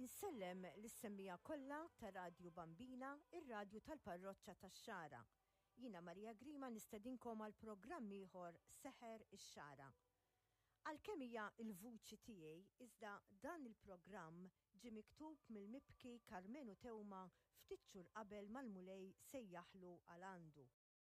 Insellem l-semmija kollha ta' Radio Bambina, ir-radju tal-parroċċa tax-Xara. Jiena Marija Grima nistedinkom għal programm ieħor Seħer ix-Xara. Għalkemm hija l-vuċi tiegħi, iżda dan il-programm ġie miktub mill-mibki Karmenu Tewma ftit xhur qabel mal-mulej sejjaħlu għal għandu.